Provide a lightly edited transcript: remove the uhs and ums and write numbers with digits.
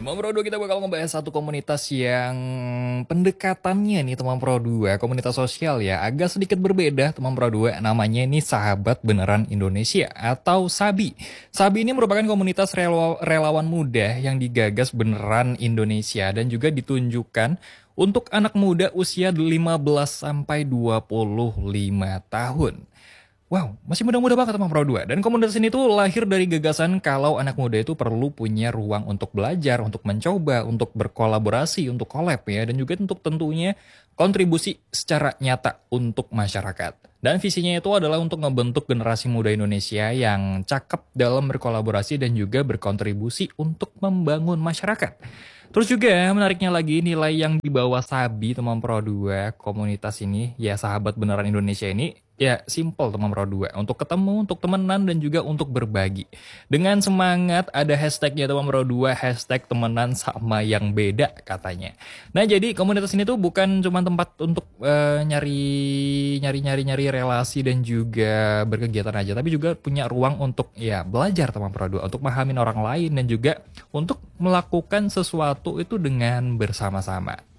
Teman Pro 2 kita bakal ngebahas satu komunitas yang pendekatannya nih teman Pro 2, komunitas sosial ya, agak sedikit berbeda teman Pro 2, namanya ini Sahabat Beneran Indonesia atau SABI. SABI ini merupakan komunitas relawan muda yang digagas beneran Indonesia dan juga ditunjukkan untuk anak muda usia 15 sampai 25 tahun. Wow, masih muda-muda banget teman Pro 2. Dan komunitas ini tuh lahir dari gagasan kalau anak muda itu perlu punya ruang untuk belajar, untuk mencoba, untuk berkolaborasi, untuk collab ya. Dan juga untuk tentunya kontribusi secara nyata untuk masyarakat. Dan visinya itu adalah untuk membentuk generasi muda Indonesia yang cakep dalam berkolaborasi dan juga berkontribusi untuk membangun masyarakat. Terus juga menariknya lagi nilai yang dibawa Sabi teman Pro 2 komunitas ini ya Sahabat Beneran Indonesia ini ya simple teman Pro 2 untuk ketemu, untuk temenan dan juga untuk berbagi. Dengan semangat ada hashtagnya teman Pro 2 hashtag temenan sama yang beda katanya. Nah jadi komunitas ini tuh bukan cuma tempat untuk nyari relasi dan juga berkegiatan aja tapi juga punya ruang untuk ya belajar teman Pro 2 untuk memahami orang lain dan juga untuk melakukan sesuatu itu dengan bersama-sama.